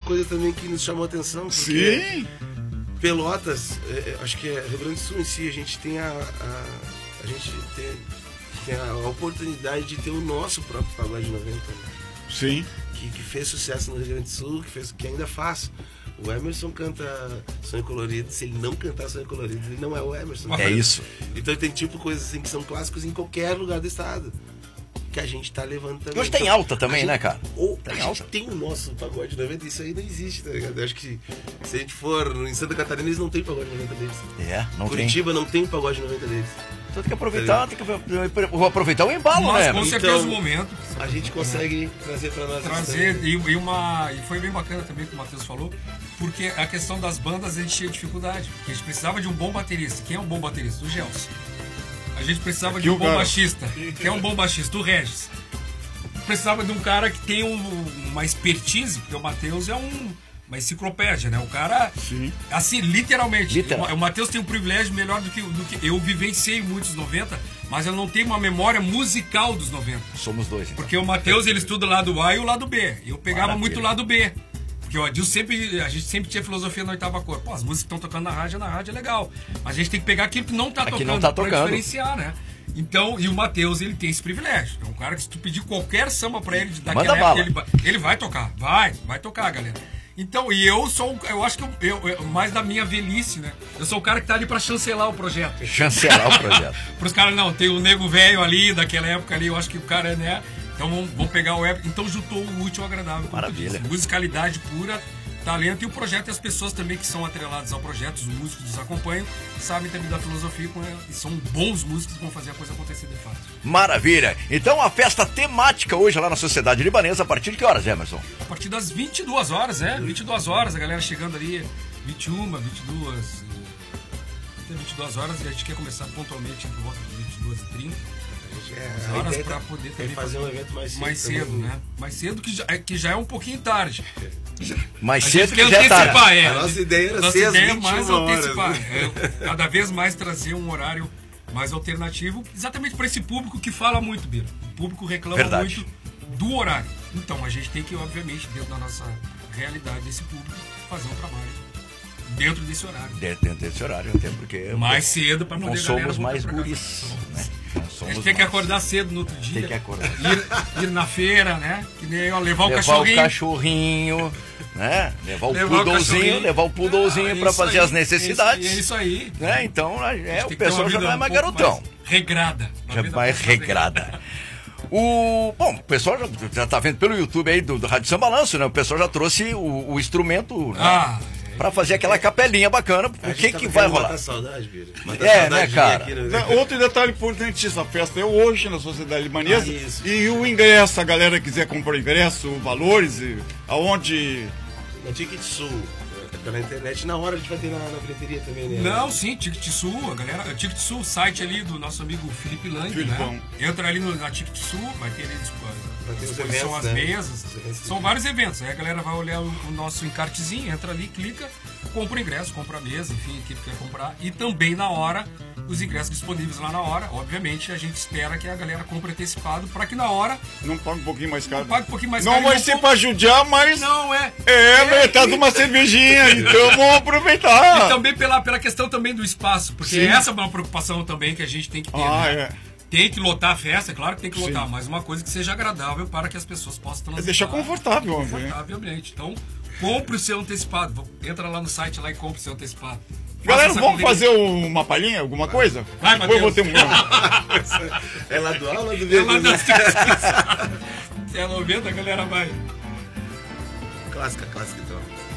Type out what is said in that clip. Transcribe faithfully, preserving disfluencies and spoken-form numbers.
coisa também que nos chamou a atenção. Porque Sim! Pelotas, é, acho que é Rio Grande do Sul em si, a gente tem a... a, a gente tem, tem a oportunidade de ter o nosso próprio pagode noventa. Né? Sim. Que, que fez sucesso no Rio Grande do Sul, que, fez, que ainda faz. O Emerson canta Sonho Colorido. Se ele não cantar Sonho Colorido, ele não é o Emerson. É isso. Então tem tipo coisas assim que são clássicos em qualquer lugar do estado. Que a gente tá levando também. E hoje tem então, alta também, gente, né, cara? Ou tem a alta. gente tem o nosso pagode noventa, isso aí não existe, tá ligado? Eu acho que se a gente for em Santa Catarina, eles não tem pagode noventa deles. É, não Curitiba tem. não tem pagode noventa deles. Então tem que aproveitar, tem que vou aproveitar o embalo, Mas, né? com certeza então, o momento. A gente consegue trazer pra nós. Trazer, e, e, uma, e foi bem bacana também, como o Matheus falou, porque a questão das bandas a gente tinha dificuldade. Porque a gente precisava de um bom baterista. Quem é um bom baterista? O Gelson. A gente precisava Aqui de um bom cara. baixista. Quem é um bom baixista? O Regis. Precisava de um cara que tem um, uma expertise, porque o Matheus é um, uma enciclopédia, né? O cara, Sim. assim, literalmente. Literal. O, o Matheus tem um privilégio melhor do que, do que eu vivenciei muitos noventa, mas eu não tenho uma memória musical dos noventa. Somos dois, então. Porque o Matheus, ele estuda o lado A e o lado B. Eu pegava Maravilha. muito o lado B. Porque o Adil sempre, a gente sempre tinha filosofia na oitava cor. Pô, as músicas que estão tocando na rádio, na rádio é legal. Mas a gente tem que pegar aquilo que não tá Aqui tocando, não tá pra tocando. diferenciar, né? Então, e o Matheus, ele tem esse privilégio. É um cara que se tu pedir qualquer samba pra ele daquela Manda época, bala. ele, vai- ele vai tocar. Vai, vai tocar, galera. Então, e eu sou, um- eu acho que eu, eu- eu- mais da minha velhice, né? Eu sou o cara que tá ali pra chancelar o projeto. Chancelar o projeto. Pros caras, não, tem o nego velho ali, daquela época ali, eu acho que o cara, né? Então vamos, vamos pegar o época. Então juntou o útil ao agradável. como tu Maravilha. disse. Musicalidade pura, talento e o projeto e as pessoas também que são atreladas ao projeto, os músicos que nos acompanham, sabem também da filosofia com ela, e são bons músicos que vão fazer a coisa acontecer de fato. Maravilha. Então a festa temática hoje lá na Sociedade Libanesa, a partir de que horas, Emerson? A partir das vinte e duas horas, né? vinte e duas horas, a galera chegando ali, vinte e uma, vinte e duas, eh, até vinte e duas horas, e a gente quer começar pontualmente por volta de vinte e duas e trinta. É, a horas ideia para tá- poder é também fazer um evento mais cedo. mais cedo, também. né? Mais cedo que já, é- que já é um pouquinho tarde. Mais A cedo gente que quer já tá. antecipar, é. A nossa ideia era Nossa ser às ideia é vinte e mais uma horas, antecipar. né? É, cada vez mais trazer um horário mais alternativo, exatamente para esse público que fala muito, Bira. O público reclama Verdade. muito do horário. Então a gente tem que, obviamente, dentro da nossa realidade desse público, fazer um trabalho dentro desse horário. Dentro, dentro desse horário, até porque Mais cedo para não poder a galera somos voltar mais pra casa. guris, né? Não A somos gente tem que mais. acordar cedo no outro dia. Tem que acordar. Ir, ir na feira, né? Que nem, ó, levar o Levar cachorrinho. o cachorrinho, né? Levar o Levar o poodlezinho, cachorrinho. levar o poodlezinho Ah, é para isso fazer aí, as necessidades. É isso aí. Né? Então é, A gente o tem que ter uma pessoal já vida não é um mais pouco garotão. regrada. Uma Já vida mais um pouco regrada. O, bom, o pessoal já, já tá vendo pelo YouTube aí do, do Rádio São Balanço, né? O pessoal já trouxe o, o instrumento, né? Ah, Pra fazer aquela capelinha bacana. A O gente que tá que querendo vai matar rolar? a saudade, Bira. Matar É, a saudade né, de vir cara? aqui, né? Né, outro detalhe importantíssimo, a festa é hoje na Sociedade Libanesa. Ah, isso. E o ingresso, a galera quiser comprar o ingresso, valores, e aonde. Na Ticket Sul, pela internet, na hora a gente vai ter na, na bilheteria também, né? não, sim, Ticket Sul, a galera. Ticket Sul, o site ali do nosso amigo Felipe Lang, Filipão. né? Entra ali no, na Ticket Sul, vai ter ali Vai ter os disposição eventos, as né? mesas. Os eventos que São tem. vários eventos. Aí a galera vai olhar o, o nosso encartezinho, entra ali, clica, compra o ingresso, compra a mesa, enfim, o que quer comprar. E também na hora, os ingressos disponíveis lá na hora. Obviamente, a gente espera que a galera compre antecipado para que na hora Não paga um pouquinho mais caro. pague um pouquinho mais Não caro. e vai ser compre- pra judiar, mas. Não, é. É, metade de uma cervejinha, então vamos aproveitar. E também pela, pela questão também do espaço, porque Sim. essa é uma preocupação também que a gente tem que ter. Ah, né? é. Tem que lotar a festa, é claro que tem que Sim. lotar, mas uma coisa que seja agradável para que as pessoas possam É transitar. deixar confortável, né? Confortavelmente. Então, compre o seu antecipado. Entra lá no site lá e compre o seu antecipado. Galera, Faça essa vamos correria. fazer uma palhinha, alguma coisa? Vai, Depois eu vou ter Matheus. um. É lá do aula do É lá Bira? das- Se é noventa, a galera vai. Clássica, clássica então.